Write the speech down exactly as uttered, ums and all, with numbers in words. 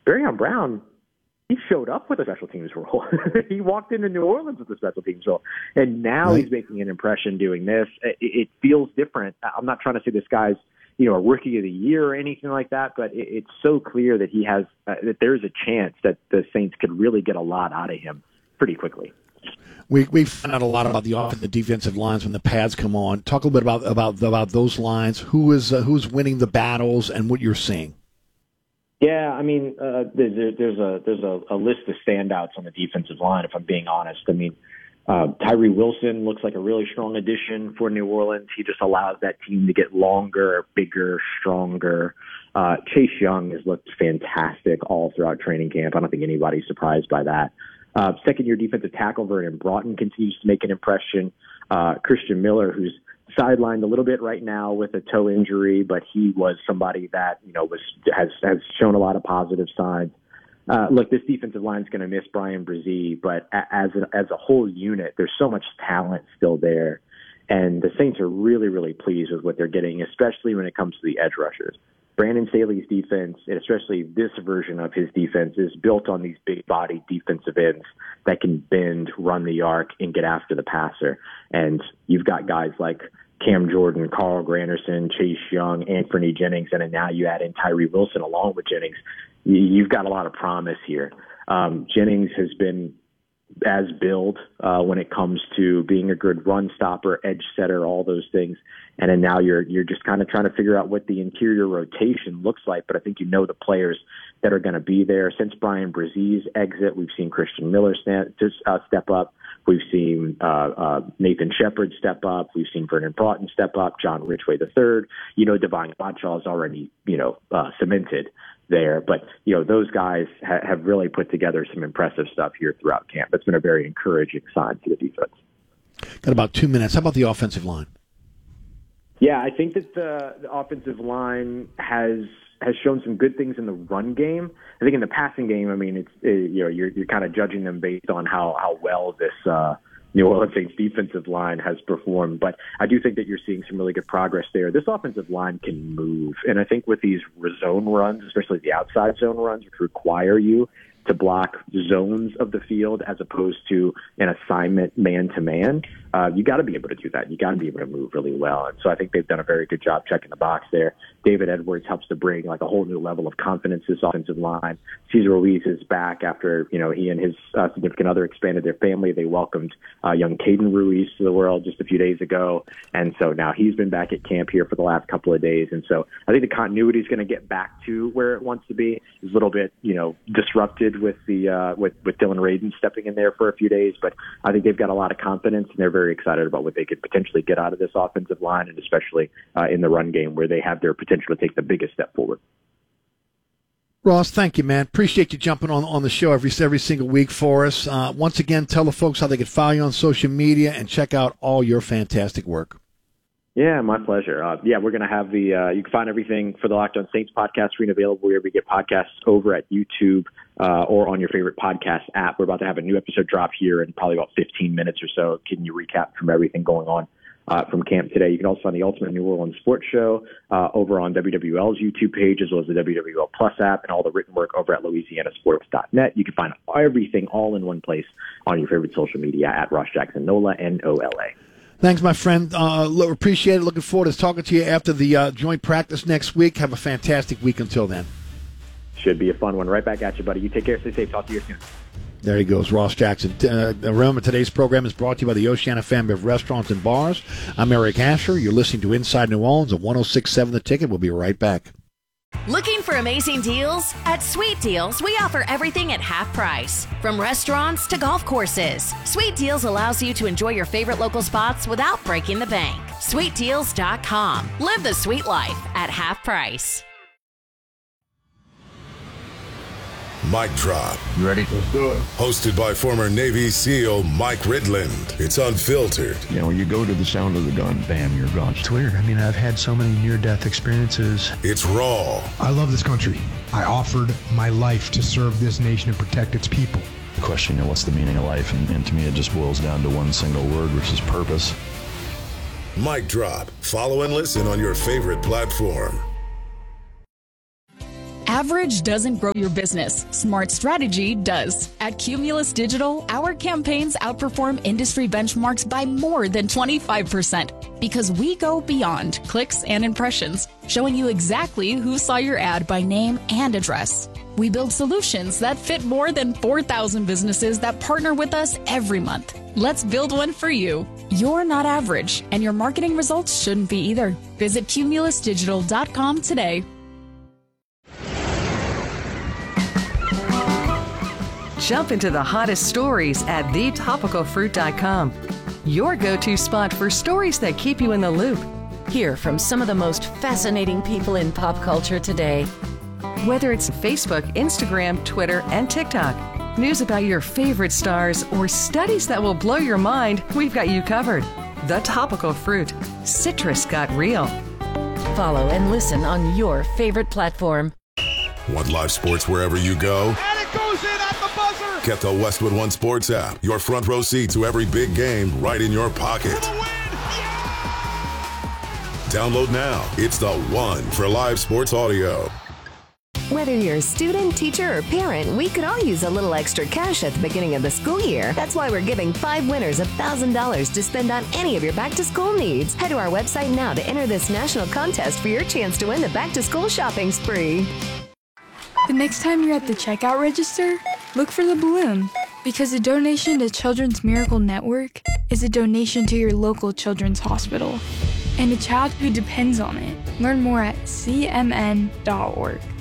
Barion Brown, he showed up with a special teams role. He walked into New Orleans with a special teams role, and now right. he's making an impression doing this. It, it feels different. I'm not trying to say this guy's, you know, a rookie of the year or anything like that, but it, it's so clear that he has uh, that there's a chance that the Saints could really get a lot out of him pretty quickly. We we found out a lot about the offensive, the defensive lines when the pads come on. Talk a little bit about about about those lines. Who is uh, who's winning the battles and what you're seeing. Yeah, I mean, uh, there's, there's a there's a, a list of standouts on the defensive line. If I'm being honest, I mean, uh, Tyree Wilson looks like a really strong addition for New Orleans. He just allows that team to get longer, bigger, stronger. Uh, Chase Young has looked fantastic all throughout training camp. I don't think anybody's surprised by that. Uh, second-year defensive tackle Vernon Broughton continues to make an impression. Uh, Christian Miller, who's sidelined a little bit right now with a toe injury, but he was somebody that, you know, was has has shown a lot of positive signs. Uh, look, this defensive line is going to miss Bryan Bresee, but as a, as a whole unit, there's so much talent still there, and the Saints are really, really pleased with what they're getting, especially when it comes to the edge rushers. Brandon Staley's defense, and especially this version of his defense, is built on these big-bodied defensive ends that can bend, run the arc, and get after the passer. And you've got guys like Cam Jordan, Carl Granderson, Chase Young, Anthony Jennings, and then now you add in Tyree Wilson along with Jennings. You've got a lot of promise here. Um, Jennings has been as billed uh, when it comes to being a good run stopper, edge setter, all those things. And then now you're you're just kind of trying to figure out what the interior rotation looks like. But I think you know the players that are going to be there. Since Bryan Bresee's exit, we've seen Christian Miller stand, uh, step up. We've seen uh, uh, Nathan Shepard step up. We've seen Vernon Broughton step up. John Ridgway the third. You know, Devine Godchaux is already, you know, uh, cemented there. But, you know, those guys ha- have really put together some impressive stuff here throughout camp. That's been a very encouraging sign for the defense. Got about two minutes. How about the offensive line? Yeah, I think that the, the offensive line has has shown some good things in the run game. I think in the passing game, I mean, it's it, you know you're you're kind of judging them based on how how well this uh, New Orleans Saints defensive line has performed. But I do think that you're seeing some really good progress there. This offensive line can move, and I think with these zone runs, especially the outside zone runs, which require you to block zones of the field as opposed to an assignment man-to-man, uh, you got to be able to do that. You got to be able to move really well. And so I think they've done a very good job checking the box there. David Edwards helps to bring like a whole new level of confidence to this offensive line. Cesar Ruiz is back after, you know, he and his uh, significant other expanded their family. They welcomed uh, young Caden Ruiz to the world just a few days ago. And so now he's been back at camp here for the last couple of days. And so I think the continuity is going to get back to where it wants to be. It's a little bit, you know, disrupted with the uh, with, with Dylan Radin stepping in there for a few days. But I think they've got a lot of confidence, and they're very excited about what they could potentially get out of this offensive line, and especially uh, in the run game where they have their potential to take the biggest step forward. Ross, thank you, man. Appreciate you jumping on, on the show every every single week for us. Uh, once again, tell the folks how they can follow you on social media and check out all your fantastic work. Yeah, my pleasure. Uh, yeah, we're going to have the, uh, you can find everything for the Locked On Saints podcast screen available wherever you get podcasts over at YouTube uh, or on your favorite podcast app. We're about to have a new episode drop here in probably about fifteen minutes or so, giving you a recap from everything going on uh, from camp today. You can also find the Ultimate New Orleans Sports Show uh, over on W W L's YouTube page, as well as the W W L Plus app, and all the written work over at Louisiana Sports dot net. You can find everything all in one place on your favorite social media at Ross Jackson Nola, N O L A. Thanks, my friend. Uh, look, appreciate it. Looking forward to talking to you after the uh, joint practice next week. Have a fantastic week until then. Should be a fun one. Right back at you, buddy. You take care. Stay safe. Talk to you soon. There he goes, Ross Jackson. Uh, remember, today's program is brought to you by the Oceana family of restaurants and bars. I'm Eric Asher. You're listening to Inside New Orleans on one oh six point seven The Ticket. We'll be right back. Looking for amazing deals? At Sweet Deals, we offer everything at half price. From restaurants to golf courses, Sweet Deals allows you to enjoy your favorite local spots without breaking the bank. sweet deals dot com. Live the sweet life at half price. Mic Drop. You ready? Let's do it. Hosted by former Navy SEAL Mike Ridland. It's unfiltered. You know, when you go to the sound of the gun, bam, you're gone. It's weird. I mean, I've had so many near-death experiences. It's raw. I love this country. I offered my life to serve this nation and protect its people. The question, you know, what's the meaning of life? And, and to me, it just boils down to one single word, which is purpose. Mic Drop. Follow and listen on your favorite platform. Average doesn't grow your business. Smart strategy does. At Cumulus Digital, our campaigns outperform industry benchmarks by more than twenty-five percent because we go beyond clicks and impressions, showing you exactly who saw your ad by name and address. We build solutions that fit more than four thousand businesses that partner with us every month. Let's build one for you. You're not average, and your marketing results shouldn't be either. Visit cumulus digital dot com today. Jump into the hottest stories at the topical fruit dot com. Your go-to spot for stories that keep you in the loop. Hear from some of the most fascinating people in pop culture today. Whether it's Facebook, Instagram, Twitter, and TikTok, news about your favorite stars, or studies that will blow your mind, we've got you covered. The Topical Fruit. Citrus got real. Follow and listen on your favorite platform. Want live sports wherever you go? And it goes in at the buzzer! Get the Westwood One Sports app. Your front row seat to every big game right in your pocket. For the win! Download now. It's the one for live sports audio. Whether you're a student, teacher, or parent, we could all use a little extra cash at the beginning of the school year. That's why we're giving five winners one thousand dollars to spend on any of your back-to-school needs. Head to our website now to enter this national contest for your chance to win the back-to-school shopping spree. The next time you're at the checkout register, look for the balloon. Because a donation to Children's Miracle Network is a donation to your local children's hospital and a child who depends on it. Learn more at c m n dot org.